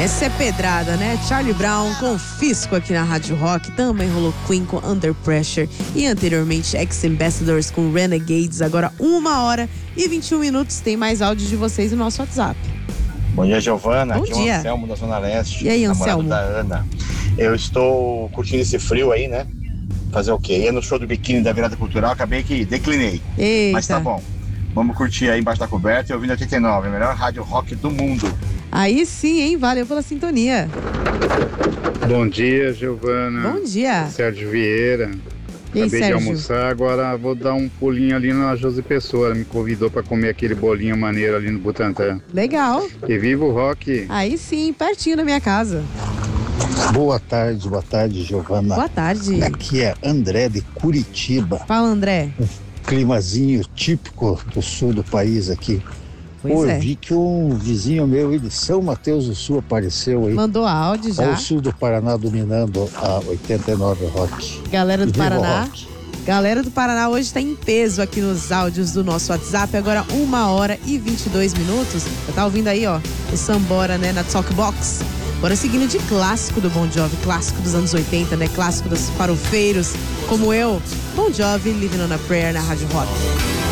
Essa é pedrada, né? Charlie Brown com Fisco aqui na Rádio Rock. Também rolou Queen com Under Pressure. E anteriormente Ex-Ambassadors com Renegades. Agora 1h21. Tem mais áudio de vocês no nosso WhatsApp. Bom dia, Giovana. Bom Aqui dia. é o Anselmo da Zona Leste. E aí, namorado Anselmo? da Ana. Eu estou curtindo esse frio aí, né? Fazer o quê? Ia no show do biquíni da Virada Cultural, acabei que declinei. Eita. Mas tá bom. Vamos curtir aí embaixo da coberta e ouvindo 89, a melhor rádio rock do mundo. Aí sim, hein? Valeu pela sintonia. Bom dia, Giovana. Bom dia. Sérgio Vieira. E aí, Acabei de Sérgio? almoçar, agora vou dar um pulinho ali na Josi Pessoa. Ela me convidou para comer aquele bolinho maneiro ali no Butantã. Legal. E viva o rock! Aí sim, pertinho da minha casa. Boa tarde, Giovana. Boa tarde. Aqui é André de Curitiba. Fala, André. Climazinho típico do sul do país aqui. Pois é. Vi que um vizinho meu aí de São Mateus do Sul apareceu aí. Mandou áudio já. Ao sul do Paraná dominando a 89 Rock. Galera do Viva o Paraná. rock. Galera do Paraná hoje está em peso aqui nos áudios do nosso WhatsApp. Agora 1h22. Você tá ouvindo aí, ó, o Sambora, né, na Talkbox. Bora seguindo de clássico do Bon Jovi, clássico dos anos 80, né, clássico dos farofeiros, como eu. Bon Jovi, Living on a Prayer na Rádio Rock.